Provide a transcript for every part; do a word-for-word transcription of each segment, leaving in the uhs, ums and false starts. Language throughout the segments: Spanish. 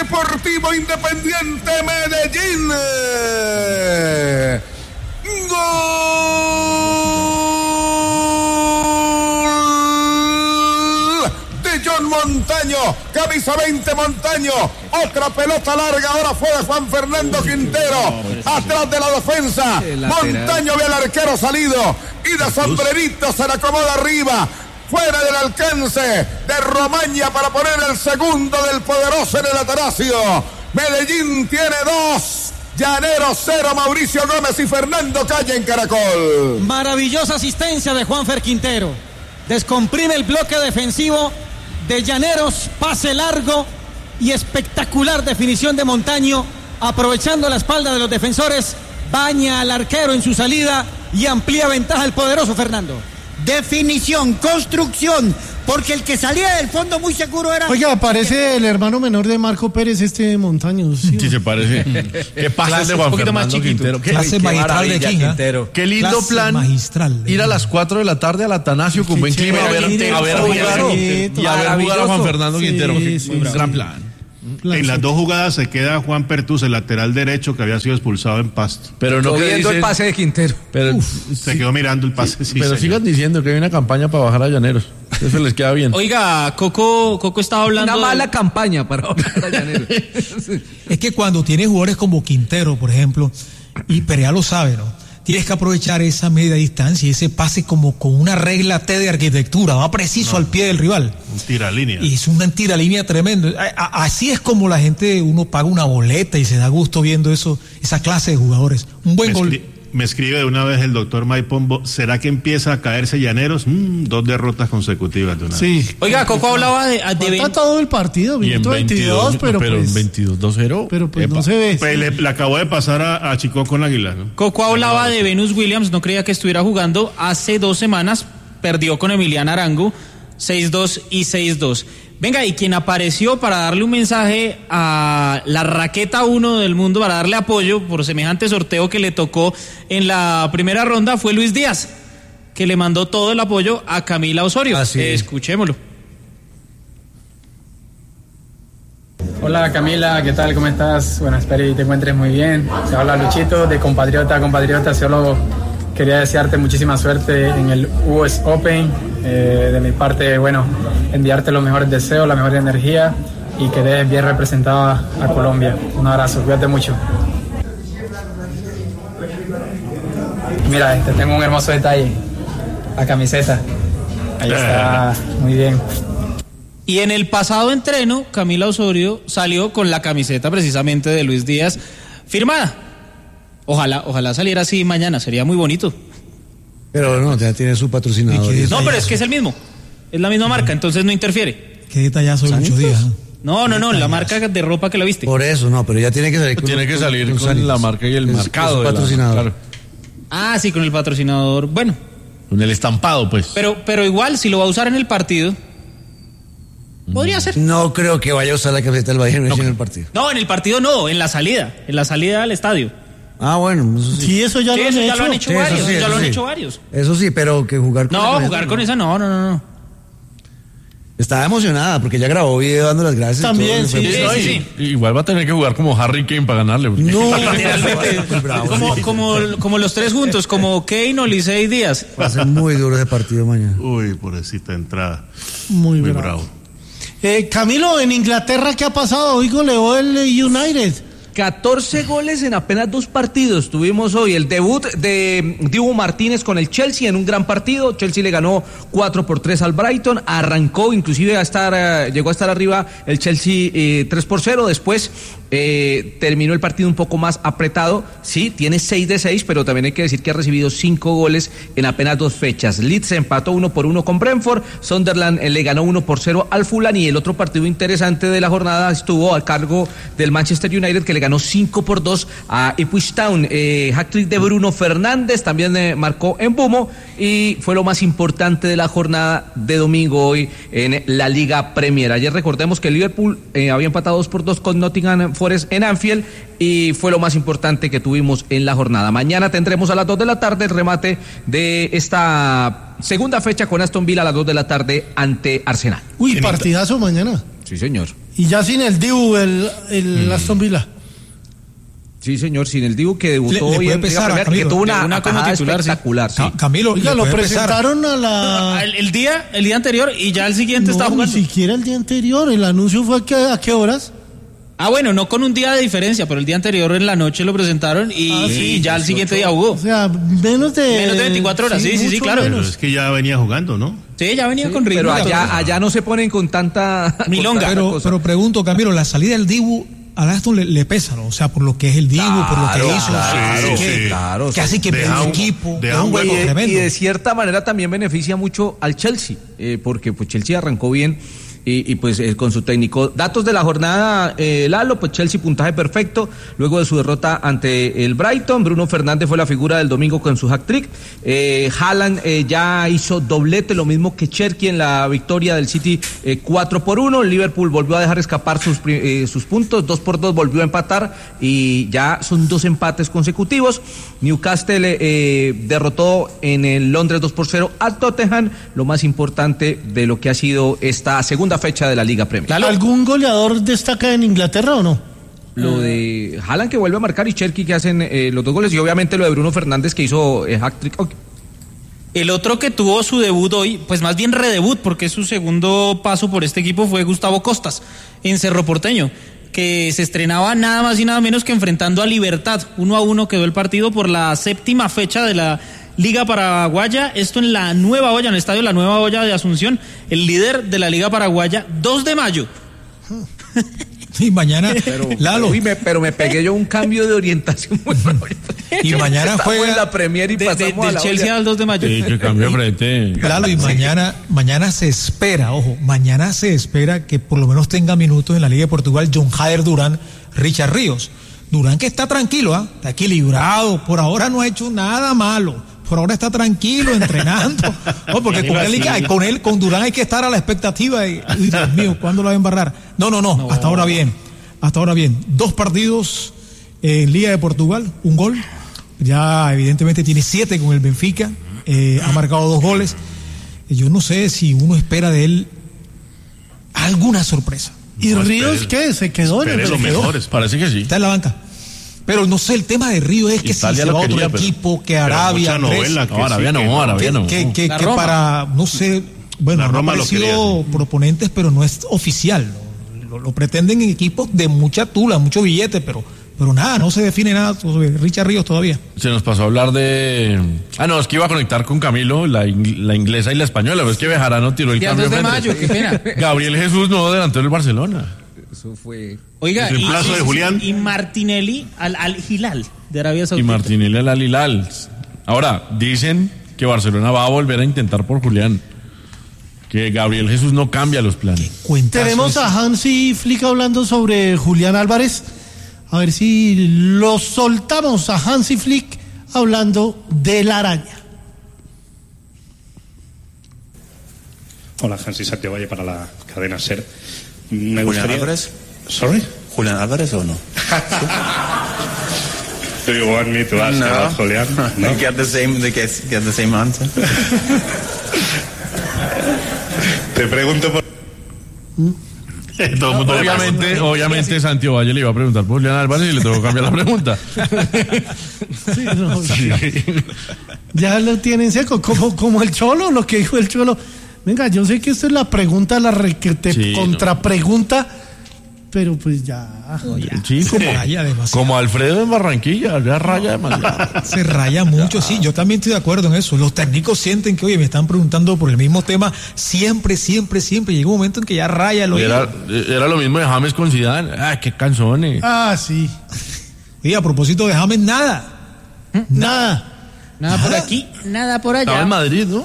Deportivo Independiente Medellín. Gol de John Montaño, camisa veinte Montaño, otra pelota larga, ahora fue de Juan Fernando Quintero, atrás de la defensa, Montaño ve al arquero salido y de sombrerito se la acomoda arriba, fuera del alcance de Romaña para poner el segundo del poderoso en el Atanasio. Medellín tiene dos, Llaneros cero, Mauricio Gómez y Fernando Calle en Caracol. Maravillosa asistencia de Juanfer Quintero, descomprime el bloque defensivo de Llaneros, pase largo y espectacular definición de Montaño, aprovechando la espalda de los defensores, baña al arquero en su salida y amplía ventaja el poderoso Fernando. Definición, construcción, porque el que salía del fondo muy seguro era... Oiga, parece el hermano menor de Marco Pérez, este Montaño. Sí, sí se parece. Qué pase de Juan Fernando Quintero. Qué, clase qué magistral de aquí, Quintero. Qué lindo clase plan magistral ir a las cuatro de la tarde al Atanasio con buen clima a ver, a ver jugar y a ver jugar a Juan Fernando sí, Quintero. Sí, sí, un gran plan. En las dos jugadas se queda Juan Pertus, el lateral derecho que había sido expulsado en Pasto. Pero no viendo el pase de Quintero. Pero Uf, se quedó mirando el pase. Sí, pero señor. sigan diciendo que hay una campaña para bajar a Llaneros. Eso les queda bien. Oiga, Coco, Coco estaba hablando. Una mala de... campaña para bajar a Llaneros. Es que cuando tienes jugadores como Quintero, por ejemplo, y Perea lo sabe, ¿no? Tienes que aprovechar esa media distancia y ese pase como con una regla T de arquitectura, va preciso no, al pie del rival. Un tiralínea. Y es un tiralínea tremendo. Así es como la gente, uno paga una boleta y se da gusto viendo eso, esa clase de jugadores. Un buen me gol. Escri- me escribe de una vez el doctor Maipombo, ¿será que empieza a caerse Llaneros? Mm, dos derrotas consecutivas de una sí. vez. Oiga, Coco hablaba de... de Falta todo el partido, minuto veintidós, pero, pero pues... veintidós dos cero. Pero pues Epa. no se ve. Pues le, le acabó de pasar a, a Chico con Águila, ¿no? Coco hablaba de Venus Williams, no creía que estuviera jugando. Hace dos semanas perdió con Emiliano Arango, seis dos y seis dos. Venga, y quien apareció para darle un mensaje a la raqueta uno del mundo, para darle apoyo por semejante sorteo que le tocó en la primera ronda, fue Luis Díaz, que le mandó todo el apoyo a Camila Osorio. Así eh, es. Escuchémoslo. Hola Camila, ¿qué tal? ¿Cómo estás? Bueno, espero que te encuentres muy bien. Se habla Luchito, de compatriota a compatriota. Solo quería desearte muchísima suerte en el U S Open. Eh, de mi parte, bueno, enviarte los mejores deseos, la mejor energía y que quedes bien representada a Colombia. Un abrazo, cuídate mucho. Mira, te tengo un hermoso detalle. La camiseta. Ahí está, muy bien. Y en el pasado entreno, Camila Osorio salió con la camiseta precisamente de Luis Díaz firmada. Ojalá, ojalá saliera así mañana, sería muy bonito. Pero no, ya tiene su patrocinador. No, pero es que es el mismo. Es la misma marca, entonces no interfiere. Qué detallazo de Lucho Díaz. No, no, no, la marca de ropa que la viste. Por eso, no, pero ya tiene que salir con, tiene que salir con, con la marca y el es, marcado. Es su patrocinador. La, claro. Ah, sí, con el patrocinador. Bueno. Con el estampado, pues. Pero, pero igual, si lo va a usar en el partido, podría ser. No creo que vaya a usar la camiseta del Bayern no, en el partido. No, en el partido no, en la salida. En la salida al estadio. Ah, bueno, eso sí. Sí, eso ya, sí, lo, eso han ya hecho. lo han hecho Sí, varios. sí, ya lo han sí. hecho varios. Eso sí, pero que jugar con No, esa jugar no. con esa no, no, no, no. Estaba emocionada porque ya grabó video dando las gracias. También, todo, sí, sí, no, sí, y, sí. Igual va a tener que jugar como Harry Kane para ganarle. No, Literalmente. bravo, como, sí. como, como los tres juntos, como Kane, Oliseh y Díaz. Va a ser muy duro ese partido mañana. Uy, pobrecita entrada. Muy, Muy bravo. bravo. Eh, Camilo, en Inglaterra, ¿qué ha pasado? Hoy goleó el United. catorce goles en apenas dos partidos. Tuvimos hoy el debut de Dibu Martínez con el Chelsea en un gran partido. Chelsea le ganó cuatro por tres al Brighton. Arrancó inclusive a estar, uh, llegó a estar arriba el Chelsea eh, tres por cero. Después eh, terminó el partido un poco más apretado. Sí, tiene seis de seis, pero también hay que decir que ha recibido cinco goles en apenas dos fechas. Leeds empató uno por uno con Brentford. Sunderland eh, le ganó uno por cero al Fulham. Y el otro partido interesante de la jornada estuvo a cargo del Manchester United, que le ganó cinco por dos a Ipswich Town. Eh, hat-trick de Bruno Fernández también eh, marcó en Bumo y fue lo más importante de la jornada de domingo hoy en la Liga Premier. Ayer recordemos que el Liverpool eh, había empatado dos por dos con Nottingham Forest en Anfield y fue lo más importante que tuvimos en la jornada. Mañana tendremos a las dos de la tarde el remate de esta segunda fecha con Aston Villa a las dos de la tarde ante Arsenal. Uy, partidazo mañana. Sí, señor. Y ya sin el Dibu, el, el mm. Aston Villa. Sí, señor, sin el Dibu que debutó hoy en Liga Premier, que tuvo una, una como titular espectacular. Sí. Sí. Camilo, ya lo presentaron a la... El, el día el día anterior y ya el siguiente no, estaba jugando. Ni siquiera el día anterior, el anuncio fue a qué, a qué horas. Ah, bueno, no con un día de diferencia, pero el día anterior en la noche lo presentaron y, ah, sí, y ya el siguiente día jugó. O sea, menos de... Menos de veinticuatro horas, sí, sí, sí, claro. Pero es que ya venía jugando, ¿no? Sí, ya venía sí, con ritmo. Pero allá, allá no se ponen con tanta... milonga. Pero, pero pregunto, Camilo, la salida del Dibu... A Aston le, le pesa, ¿no? O sea, por lo que es el Dibu, claro, por lo que hizo. Claro, sí, que, claro. Que hace que deja un equipo. Deja un hueco tremendo. Y de cierta manera también beneficia mucho al Chelsea, eh, porque pues Chelsea arrancó bien. Y, y pues eh, con su técnico. Datos de la jornada, eh, Lalo, pues Chelsea puntaje perfecto, luego de su derrota ante el Brighton. Bruno Fernández fue la figura del domingo con su hat-trick. Eh, Haaland eh, ya hizo doblete, lo mismo que Cherki en la victoria del City eh, cuatro por uno. El Liverpool volvió a dejar escapar sus, eh, sus puntos, dos por dos volvió a empatar y ya son dos empates consecutivos. Newcastle eh, derrotó en el Londres dos por cero al Tottenham, lo más importante de lo que ha sido esta segunda fecha de la Liga Premier. ¿Algún goleador destaca en Inglaterra o no? Lo de Haaland que vuelve a marcar y Cherki que hacen eh, los dos goles y obviamente lo de Bruno Fernández que hizo eh, hat-trick. Okay. El otro que tuvo su debut hoy, pues más bien redebut porque su segundo paso por este equipo fue Gustavo Costas en Cerro Porteño, que se estrenaba nada más y nada menos que enfrentando a Libertad. Uno a uno quedó el partido por la séptima fecha de la Liga Paraguaya, esto en la Nueva Olla, en el estadio La Nueva Olla de Asunción, el líder de la Liga Paraguaya, dos de mayo. Y mañana, pero, Lalo. Uy, me, pero me pegué yo un cambio de orientación muy y mañana juega en la Premier y de, pasamos de, a la Chelsea al dos de mayo. Sí, que cambio de frente. Lalo, y mañana, mañana se espera, ojo, mañana se espera que por lo menos tenga minutos en la Liga de Portugal John Jader Durán, Richard Ríos. Durán que está tranquilo, ¿ah? ¿eh? Está equilibrado, por ahora no ha hecho nada malo. Por ahora está tranquilo, entrenando. Oh, porque con él, con él, con Durán hay que estar a la expectativa de, Dios mío, ¿cuándo lo va a embarrar? No, no, no, no, hasta ahora bien. Hasta ahora bien. Dos partidos en Liga de Portugal, un gol. Ya evidentemente tiene siete con el Benfica. Eh, ha marcado dos goles. Yo no sé si uno espera de él alguna sorpresa. ¿Y no, Ríos qué? ¿Se quedó en el los mejores, parece que sí. Está en la banca. Pero no sé, el tema de Río es que Italia si se va a otro quería, equipo, pero, que Arabia, novela, que no, Arabia sí, no, no, Arabia no. Que, que, que, que para, no sé, bueno, no han aparecido proponentes, pero no es oficial. Lo, lo, lo pretenden en equipos de mucha tula, mucho billete, pero pero nada, no se define nada sobre Richard Ríos todavía. Se nos pasó a hablar de... Ah, no, es que iba a conectar con Camilo, la, la inglesa y la española, pero es que Bejarano tiró el ya cambio. dos de mayo, qué pena. Gabriel Jesús no delantero del Barcelona. Eso fue... Oiga, el reemplazo y, de Julián. Y Martinelli al Al Hilal de Arabia Saudita. Y Martinelli al Al Hilal. Ahora, dicen que Barcelona va a volver a intentar por Julián. Que Gabriel Jesús no cambia los planes. Tenemos a Hansi Flick hablando sobre Julián Álvarez. A ver si lo soltamos a Hansi Flick hablando de la araña. Hola, Hansi Santiago para la cadena SER. Me gustaría... ¿Julián Álvarez? ¿Sorry? ¿Julián Álvarez o no? Do you want me to ask no. about Julián? No. Get the same, get, get the same answer. Te pregunto por... Todo mundo obviamente, obviamente Santiago Valle le iba a preguntar por Julián Álvarez y le tengo que cambiar la pregunta. Sí, no, sí. Ya lo tienen seco, como, como el Cholo, lo que dijo el Cholo. Venga, yo sé que esta es la pregunta, la requete sí, contrapregunta, no. Pero pues ya. Oh, ya. Sí, como, raya como Alfredo en Barranquilla, ya raya demasiado. Se raya mucho, sí, yo también estoy de acuerdo en eso. Los técnicos sienten que, oye, me están preguntando por el mismo tema, siempre, siempre, siempre. Llega un momento en que ya raya lo era, era lo mismo de James con Zidane. Ah, qué canzones. Ah, sí. Y a propósito de James, nada. Nada. Nada, nada por aquí, nada por allá. Estaba en Madrid, ¿no?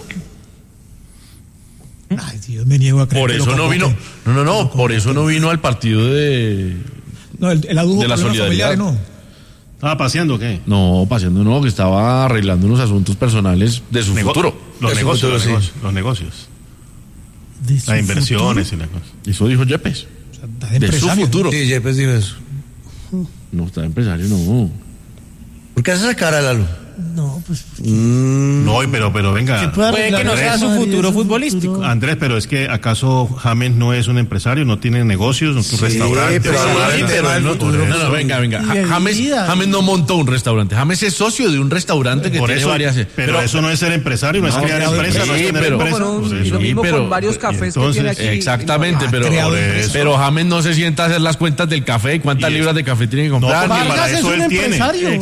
Ay, Dios, me niego a creer. Por eso no vino. No, no, no. Por eso no vino al partido de. No, el, el adujo de la solidaridad. No. ¿Estaba paseando o qué? No, paseando no, que estaba arreglando unos asuntos personales de su Nego- futuro. Los de negocios, futuro, los, sí. negocios los negocios. Las inversiones futuro? y la cosa. Eso dijo Yepes. O sea, de su futuro. Sí, Yepes dijo eso. No, está de empresario, no. ¿Por qué hace esa cara, Lalo? No, pues. Mm. No, pero, pero venga. Puede que no sea su futuro futbolístico. Andrés, pero es que ¿acaso James no es un empresario? ¿No tiene negocios? ¿No tiene sí, restaurantes? Pero, sí, pero no, no, no, venga, venga. James, James no montó un restaurante. James es socio de un restaurante que por tiene eso, varias. Pero, pero eso no es ser empresario, no, no es crear empresa, sí, no es tener pero, empresa. Con un, y lo mismo sí, pero, con varios cafés entonces, que tiene aquí. Exactamente, pero, pero James no se sienta a hacer las cuentas del café y cuántas libras de café tiene que comprar. No, para eso él tiene.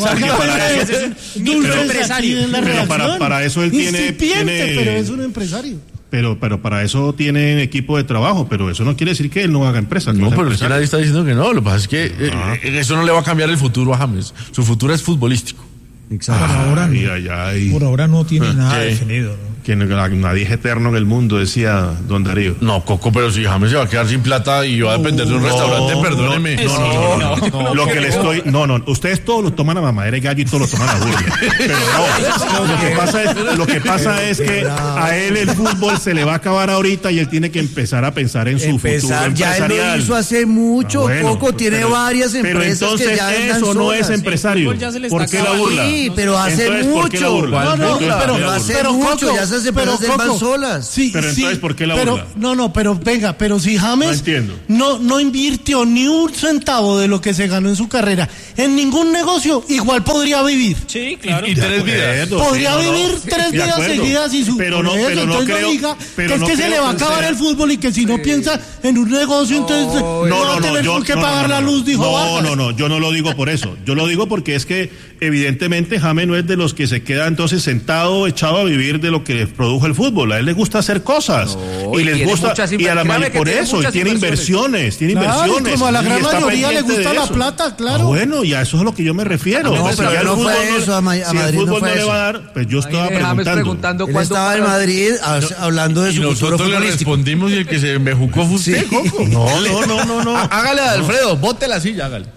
Pero para, para eso él tiene, tiene pero es un empresario. Pero, pero para eso tiene equipo de trabajo, pero eso no quiere decir que él no haga empresa. No, pero es que nadie está diciendo que no. Lo que pasa es que eh, eso no le va a cambiar el futuro a James. Su futuro es futbolístico. Exacto. Por ahora, ay, ay, ay. Por ahora no tiene nada ¿Qué? definido, ¿no? Que nadie es eterno en el mundo, decía don Darío. No, Coco, pero si James se va a quedar sin plata y va a depender de un no, restaurante, perdóneme. No, no, no, no, no, no. Lo que le estoy, no, no, ustedes todos lo toman a mamadera y gallo y todos lo toman a burla. Pero no, lo que pasa es, lo que pasa es que a él el fútbol se le va a acabar ahorita y él tiene que empezar a pensar en su empezar, futuro empresarial. Ya él lo hizo hace mucho, ah, bueno, Coco tiene pero, varias empresas pero entonces que ya eso no es empresario. ¿Por qué la burla? Sí, pero hace entonces, mucho. No, no, pero hace mucho, ya esas empresas van solas. Sí, pero sí, entonces, ¿por qué la pero, burla? No, no, pero venga, pero si James no, entiendo. no, no invirtió ni un centavo de lo que se ganó en su carrera en ningún negocio, igual podría vivir. Sí, claro. Y, y tres vidas. Podría sí, vivir no, tres vidas seguidas y su pero no, eso, pero no entonces creo, no diga pero que es no que se le va a acabar sea. el fútbol y que si no sí. piensa en un negocio, entonces no, no, va a tener yo, por qué no, pagar no, la luz, dijo No, Vargas. no, no, yo no lo digo por eso. Yo lo digo porque es que evidentemente James no es de los que se queda entonces sentado, echado a vivir de lo que produjo el fútbol. A él le gusta hacer cosas. No, y, y les gusta y a la mayoría por eso y tiene inversiones, tiene claro, inversiones. Como a la gran mayoría le gusta la plata, claro. Ah, bueno, y a eso es a lo que yo me refiero. No, pues pero si no el fútbol fue eso, a, Ma- a si Madrid el fútbol no fue no le eso. va a dar, pues yo estaba preguntando. preguntando Él estaba en Madrid a, hablando de y su futuro nosotros le futbolístico. respondimos y el que se embejucó fue usted, Sí. Coco. No, no, no, no, no. Hágale a Alfredo, bote la silla, hágale.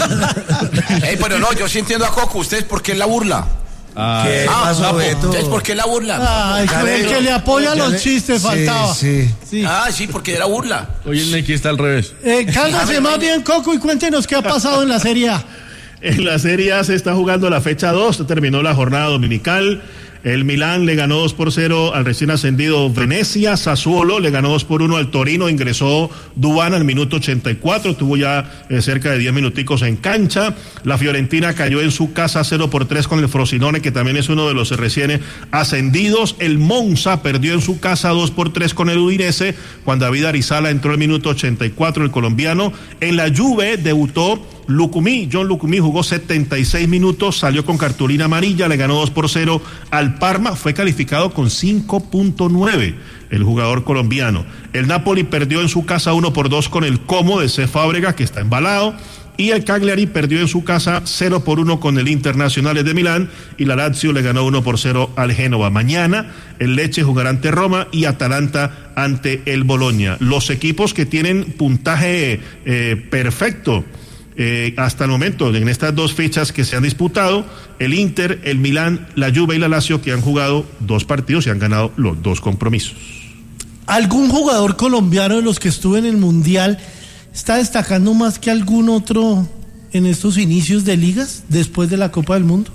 Ey, pero no, yo sí entiendo a Coco. ¿Ustedes por qué la burla? Ah, ¿Qué ah, pasó, Beto? ¿Ustedes por qué la burla? Ay, que, que le apoya los chistes, sí, faltaba. Sí. Sí. Ah, sí, porque era burla. Oye, el Neki está al revés. Eh, cálmese más bien, Coco, y cuéntenos qué ha pasado en la Serie A. En la Serie A se está jugando la fecha dos, terminó la jornada dominical. El Milán le ganó dos por cero al recién ascendido Venecia. Sassuolo le ganó dos por uno al Torino. Ingresó Duván al minuto ochenta y cuatro. Tuvo ya eh, cerca de diez minuticos en cancha. La Fiorentina cayó en su casa cero por tres con el Frosinone, que también es uno de los recién ascendidos. El Monza perdió en su casa dos por tres con el Udinese. Juan David Arizala entró al minuto ochenta y cuatro, el colombiano. En la Juve debutó Lucumí, John Lucumí jugó setenta y seis minutos, salió con cartulina amarilla, le ganó dos por cero al Parma, fue calificado con cinco punto nueve el jugador colombiano. El Napoli perdió en su casa uno por dos con el Como de C. Fábrega, que está embalado, y el Cagliari perdió en su casa cero por uno con el Internazionale de Milán, y la Lazio le ganó uno por cero al Génova. Mañana el Lecce jugará ante Roma y Atalanta ante el Bologna. Los equipos que tienen puntaje eh, perfecto Eh, hasta el momento, en estas dos fechas que se han disputado, el Inter, el Milán, la Juve y la Lazio, que han jugado dos partidos y han ganado los dos compromisos. ¿Algún jugador colombiano de los que estuvo en el Mundial está destacando más que algún otro en estos inicios de ligas después de la Copa del Mundo?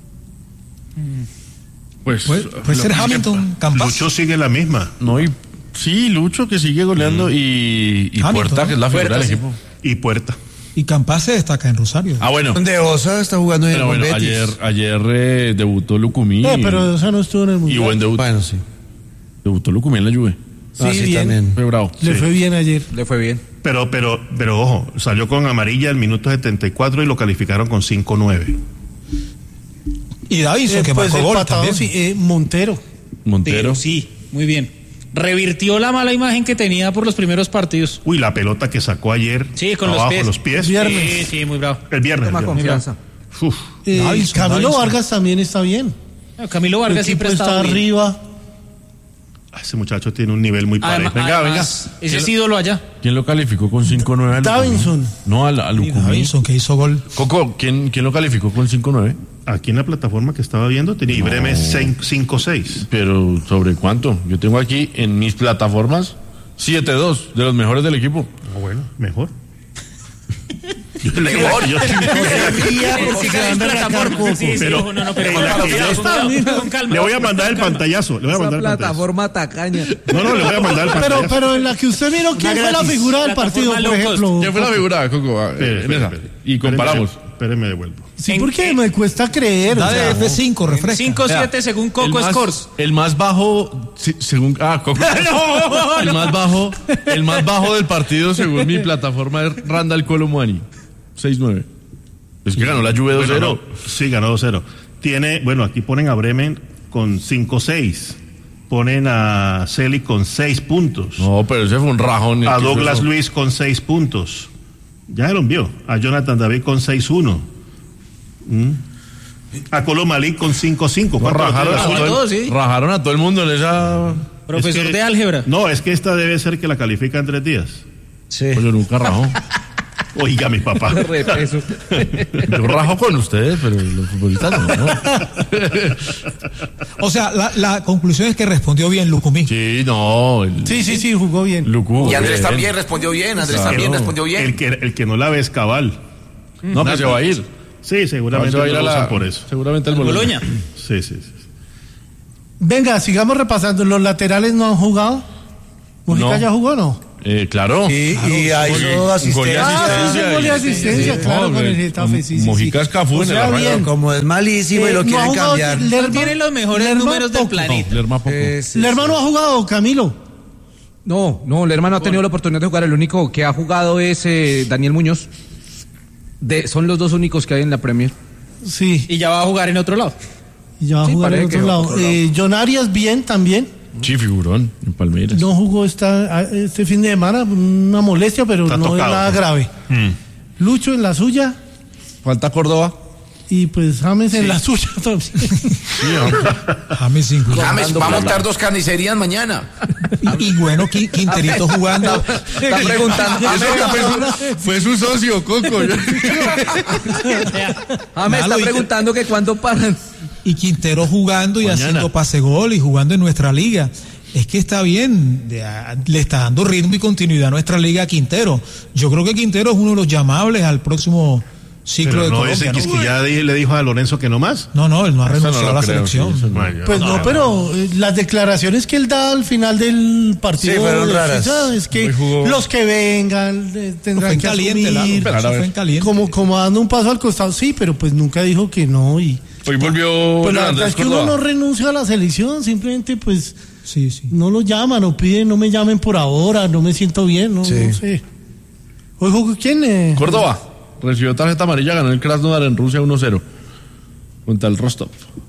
Pues puede, puede ser Hamilton, Campas. Lucho sigue la misma. No, y sí, Lucho que sigue goleando mm. y, y Puerta, que es la figura Puerta, del sí. equipo. Y Puerta. Y Campas se destaca en Rosario. Ah, bueno. De Osa está jugando en el bueno, Betis. ayer, ayer eh, debutó Lucumí. Eh, pero de Osa no estuvo en el Mundial. Y buen debut. Bueno, sí. Debutó Lucumí en la Juve. Sí, ah, sí bien. También. Fue bravo. Le sí. fue bien ayer. Le fue bien. Pero, pero, pero ojo, salió con amarilla al minuto setenta y cuatro y lo calificaron con cinco nueve. Y Davinson, Eh, que pues marcó gol empatado, también. sí, eh, Montero. Montero. Pero sí, muy bien. Revirtió la mala imagen que tenía por los primeros partidos. Uy, la pelota que sacó ayer. Sí, con abajo, los pies. los pies. Viernes. Sí, sí, muy bravo. El viernes. Toma el viernes. confianza. Uf. Eh, Davinson, Camilo Davinson. Vargas también está bien. No, Camilo Vargas El siempre equipo está está arriba. Ese muchacho tiene un nivel muy parejo. Además, Venga, además, venga. ese es ídolo allá. ¿Quién lo calificó con cinco nueve? Davinson. No, al, al Y Lucumí. Davinson, que hizo gol. Coco, ¿quién, ¿quién lo calificó con cinco nueve? Aquí en la plataforma que estaba viendo tenía No. Ibreme cinco seis. Pero, ¿sobre cuánto? Yo tengo aquí en mis plataformas siete dos, de los mejores del equipo. Ah, bueno, mejor. Yo le digo, yo le voy a mandar el pantallazo. Le voy a mandar el plataforma tacaña. No, no, le voy a mandar el pantallazo. Pero, pero en la que usted miró, ¿quién fue la figura del partido, por ejemplo? ¿Quién fue la figura, Coco? Eh, en esa. Y comparamos. Espérenme, devuelvo. Sí, porque me cuesta creer. Da de F cinco, refresca. cinco siete según Coco el más, Scores. El más bajo, sí, según ah, Coco. no, el más bajo, el más bajo del partido según mi plataforma es Randall Colomwani, seis nueve. Es que ganó la Juve dos cero. Bueno, no, sí, ganó dos cero. Tiene, bueno, aquí ponen a Bremen con cinco seis. Ponen a Celi con seis puntos. No, pero ese fue un rajón. A Douglas Luiz con seis puntos. Ya se lo envió. A Jonathan David con seis uno. ¿Mm? A Colomali con cinco cinco. No, rajaron, a todo, sí. rajaron a todo el mundo en esa... Profesor es que, de álgebra. No, es que esta debe ser que la califica en tres días. Sí. Pues yo nunca rajo. Oiga, mi papá. Yo rajo con ustedes, pero los futbolistas no. ¿no? O sea, la, la conclusión es que respondió bien Lucumí. Sí, no. El, sí, sí, sí, jugó bien. Lucu, y Andrés bien. también respondió bien. Andrés claro. también respondió bien. El que, el que no la ve es Cabal. No, que se va a ir. Sí, seguramente no, se va a ir a la, por eso. Seguramente el Bologna. Sí, sí, sí. Venga, sigamos repasando. ¿Los laterales no han jugado? ¿Mujica no. ya jugó o no? Eh, claro. Y, claro. y hay gol, asistencia. Ah, sí, gol de asistencia, sí, claro, con el Getafe, sí, sí. Mojica es Cafú o en sea, el bien, como es malísimo eh, y lo no quieren cambiar. Lerma, tiene los mejores Lerma números del planeta. No, Lerma poco. Eh, sí, Lerma no ha jugado, Camilo. No, no, Lerma no ha tenido la oportunidad de jugar. El único que ha jugado es eh, Daniel Muñoz. De, son los dos únicos que hay en la Premier. Sí. Y ya va a jugar en otro lado. Y ya va sí, a jugar en otro lado. otro lado. Eh, John Arias bien también. Sí, figurón, en Palmeiras. No jugó esta, este fin de semana, una molestia, pero Está no tocado, es nada pues. grave. Mm. Lucho en la suya. Falta Córdoba. Y pues James sí. en la suya también. Sí, James, James va a montar dos carnicerías mañana. Y, y bueno, Quinterito jugando. Está preguntando. Eso fue, su, fue su socio, Coco. James está preguntando que cuándo paran. Y Quintero jugando y Mañana. haciendo pase gol y jugando en nuestra liga. Es que está bien, le está dando ritmo y continuidad a nuestra liga a Quintero. Yo creo que Quintero es uno de los llamables al próximo ciclo pero de no Colombia. Ese ¿no? que es que ya le dijo a Lorenzo que no más. No, no, él no ha Eso renunciado no a la creo, selección. Sí, no. Pues no, no pero eh, las declaraciones que él da al final del partido sí, fueron raras. Es que los que vengan eh, tendrán que caliente, asumir, la, fue en caliente. como, como dando un paso al costado, sí, pero pues nunca dijo que no. Y hoy volvió pues la verdad Andrés es que Córdoba. uno no renuncia a la selección, simplemente pues sí, sí. no lo llaman o piden, no me llamen por ahora, no me siento bien, no, sí. no sé. Hoy jugó quién eh? Córdoba recibió tarjeta amarilla, ganó el Krasnodar en Rusia uno cero contra el Rostov.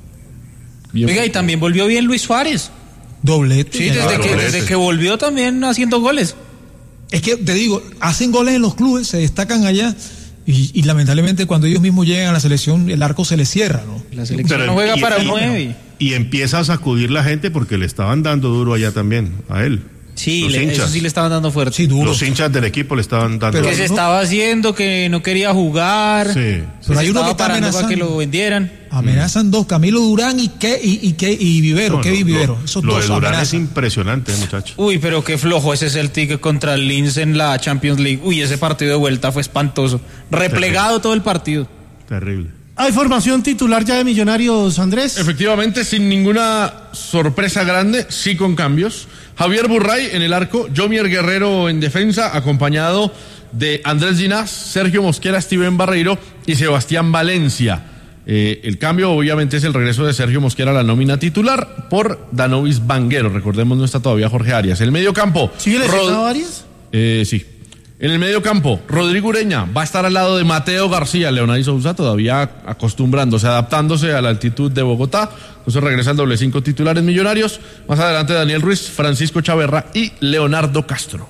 Bien. Oiga, y también volvió bien Luis Suárez. Doblete. Sí, desde, claro, que, doblete. desde que volvió también haciendo goles. Es que te digo, hacen goles en los clubes, se destacan allá y, y lamentablemente cuando ellos mismos llegan a la selección el arco se les cierra, ¿no? La selección Pero, no juega y, para y, un nueve. Y empieza a sacudir la gente porque le estaban dando duro allá también, a él. Sí, Los le, hinchas. eso sí le estaban dando fuerte. Sí, duro. Los hinchas del equipo le estaban dando Pero que duro. se estaba haciendo, que no quería jugar. Sí. Pero hay uno que está parando amenazando. para que lo vendieran. Amenazan dos, Camilo Durán y que y, y, que, y Vivero, No, Kevin lo, Vivero. Lo, Esos lo dos de Durán amenazan. es impresionante, muchacho. Uy, pero qué flojo ese Celtic contra el Linz en la Champions League. Uy, ese partido de vuelta fue espantoso. Replegado Terrible. todo el partido. Terrible. ¿Hay formación titular ya de Millonarios, Andrés? Efectivamente, sin ninguna sorpresa grande, sí con cambios. Javier Burray en el arco, Jomier Guerrero en defensa, acompañado de Andrés Ginás, Sergio Mosquera, Steven Barreiro y Sebastián Valencia. Eh, el cambio obviamente es el regreso de Sergio Mosquera a la nómina titular por Danovis Vanguero. Recordemos, no está todavía Jorge Arias. El medio campo. ¿Sigue lesionado Arias? Eh, sí. En el medio campo, Rodrigo Ureña va a estar al lado de Mateo García, Leonardo Sousa todavía acostumbrándose, adaptándose a la altitud de Bogotá. Entonces regresa el doble cinco titulares Millonarios. Más adelante Daniel Ruiz, Francisco Chaverra y Leonardo Castro.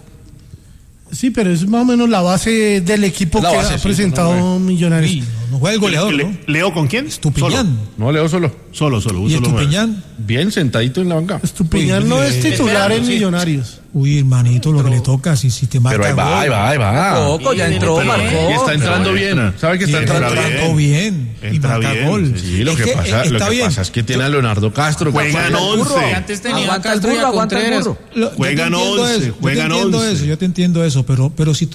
Sí, pero es más o menos la base del equipo La que base, ha sí, presentado no, Millonarios. Sí, no, no juega el goleador, Le- ¿no? ¿Leo con quién? Estupiñán. Solo. No, Leo solo. Solo, solo. un ¿Y solo nueve. Estupiñán? Bien sentadito en la banca. Estupiñán Uy, no eh, es titular espera, en sí. Millonarios. Uy, hermanito, lo que le toca, si, si te marca Pero ahí va, gol. ahí va, ahí va. Poco, ya entró, Pero- marcó. y está entrando Pero bien. entra. ¿Sabe que está Y entrando entra bien? Entró bien y Entra marca bien, gol. Sí, lo Es que, que, pasa, eh, lo está que bien. pasa es que tiene a Leonardo Castro. Juegan que- once. Antes tenía Aguanta el Castro y burro, a aguanta el Contreras. burro. Lo- yo te Juegan entiendo once, eso, juegan yo te entiendo once. eso, yo te entiendo eso, pero, pero si tú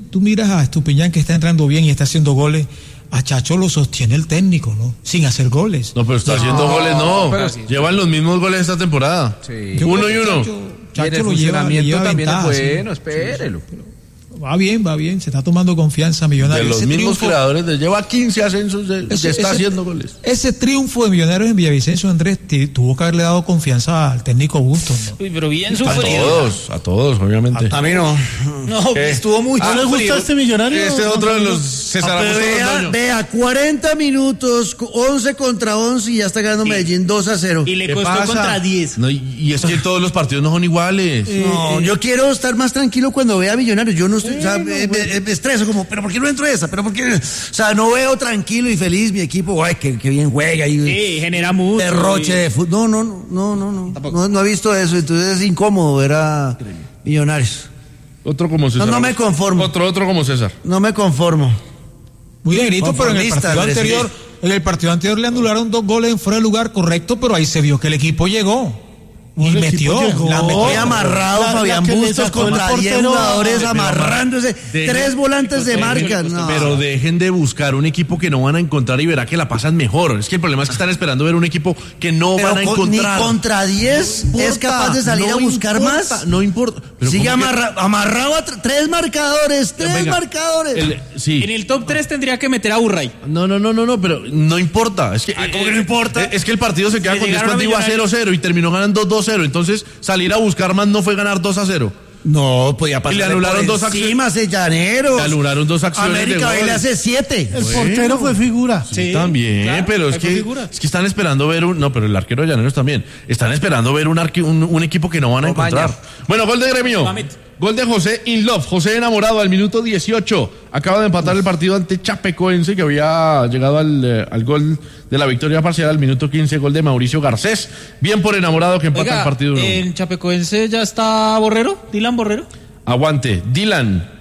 tú miras a Estupiñán que está entrando bien y está haciendo goles. A Chacho lo sostiene el técnico, ¿no? Sin hacer goles. No, pero está no, haciendo goles, no. Pero sí, Llevan los mismos goles esta temporada. Sí. Uno y uno. Chacho, Y Chacho el lo lleva, funcionamiento lleva también ventaja, es bueno, sí. espérelo. Va bien, va bien, se está tomando confianza De Millonarios. los Ese mismos triunfo, creadores, de, lleva quince ascensos, de, ese, de está ese- haciendo goles. Ese triunfo de Millonarios en Villavicencio, Andrés, t- tuvo que haberle dado confianza al técnico Bustos, ¿no? Uy, pero bien A sufrido. todos, a todos, obviamente. A mí no. No, ¿Qué? estuvo muy ¿No le gusta este millonario? Este es otro de los César Pero Augusto vea, Londoño. vea, cuarenta minutos, once contra once y ya está ganando Medellín dos a cero. Y le ¿Qué costó pasa? contra diez. No, y, y es que todos los partidos no son iguales. No, yo quiero estar más tranquilo cuando vea Millonarios. Yo no estoy, o sea, me, me- me estreso como, pero ¿por qué no entro esa? Pero ¿por qué? O sea, no veo tranquilo y feliz mi equipo. Ay, que, que bien juega y Sí, genera mucho. derroche de fútbol. No, no, no, no, no, no, no he visto eso. Entonces es incómodo ver a Millonarios. Otro como César. No, no me Augusto. conformo. Otro, otro como César. No me conformo. Muy negrito, pero en el Conformista, partido Andrés, anterior, sí. en el partido anterior le anularon dos goles en fuera de lugar, correcto, pero ahí se vio que el equipo llegó. Y El metió, equipo llegó. la metió. Muy amarrado La- la Fabián que le Bustos sacó el contra diez portero. jugadores Pero, amarrándose. dejen- Tres volantes de marca. No. Pero dejen de buscar un equipo que no van a encontrar y verá que la pasan mejor. Es que el problema es que están esperando ver un equipo que no Pero van a con- ni encontrar. contra diez No es importa, capaz de salir no a buscar importa, más. No importa. Pero Sigue ¿cómo que- amarra- amarrado a tr- tres marcadores, tres Venga, marcadores. el- sí. En el top tres tendría que meter a Burray. No, no, no, no, no, pero no importa. Es que, ¿cómo que no importa? Es que el partido se queda Le con llegaron después a iba a Millonarios. cero cero y terminó ganando dos cero. Entonces, salir a buscar más no fue ganar dos a cero. No, podía pasar. Y le anularon dos acciones. Encima, Llaneros. Le anularon dos acciones de América gol. B le hace siete. El portero fue figura. Sí, también, claro, pero es ahí fue que, figura. es que están esperando ver un... No, pero el arquero de Llaneros también. Están esperando ver un, arque- un, un equipo que no van a Omaña. encontrar. Bueno, gol de Gremio. Mamet. Gol de José Inlove. José enamorado al minuto dieciocho. Acaba de empatar el partido ante Chapecoense, que había llegado al, eh, al gol de la victoria parcial al minuto quince. Gol de Mauricio Garcés. Bien por enamorado que empata Oiga, el partido uno. en Chapecoense ya está Borrero, Dylan Borrero. Aguante. Dylan.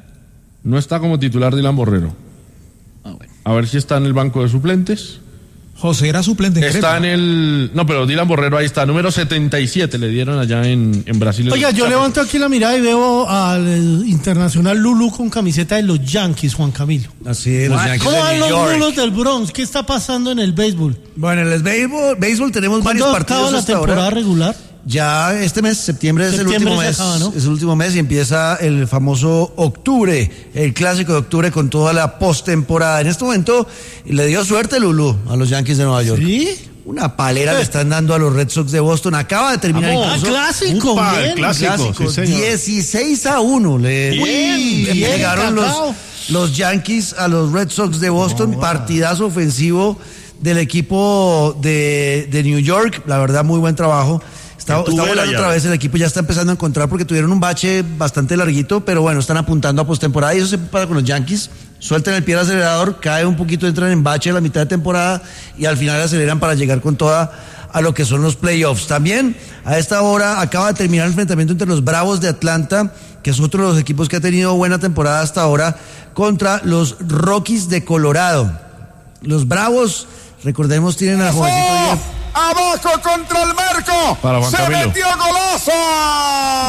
No está como titular Dylan Borrero. Ah, bueno. A ver si está en el banco de suplentes. José era suplente en Está en Creta. el... No, pero Dylan Borrero ahí está. Número setenta y siete le dieron allá en, en Brasil. Oiga, yo levanto aquí la mirada y veo al eh, internacional Lulú con camiseta de los Yankees, Juan Camilo. Así es, los Yankees ¿Cómo de van New los York. Lulos del Bronx? ¿Qué está pasando en el béisbol? Bueno, en el béisbol, béisbol tenemos varios ¿Cuándo partidos acaba la hasta temporada ahora. regular? Ya este mes, septiembre, es el Septiembre último se mes. acaba, ¿no? Es el último mes y empieza el famoso octubre, el clásico de octubre con toda la postemporada. En este momento le dio suerte Lulú a los Yankees de Nueva York. ¿Sí? Una palera le están dando a los Red Sox de Boston. Acaba de terminar Ah, incluso clásico, Upa, bien. el clásico, clásico, sí, señor. dieciséis a uno. Le Bien, le bien, pegaron los, Cacao. los Yankees a los Red Sox de Boston. Partidazo ofensivo del equipo de, de New York. La verdad, muy buen trabajo. Está, Que tuve está la volando llave. otra vez, el equipo ya está empezando a encontrar porque tuvieron un bache bastante larguito, pero bueno, están apuntando a postemporada y eso se pasa con los Yankees. Sueltan el pie al acelerador, cae un poquito, entran en bache a la mitad de temporada y al final aceleran para llegar con toda a lo que son los playoffs. También a esta hora acaba de terminar el enfrentamiento entre los Bravos de Atlanta, que es otro de los equipos que ha tenido buena temporada hasta ahora, contra los Rockies de Colorado. Los Bravos, recordemos, tienen al jovencito Jeff Abajo contra el marco. Para Juan Se Camilo. metió golazo.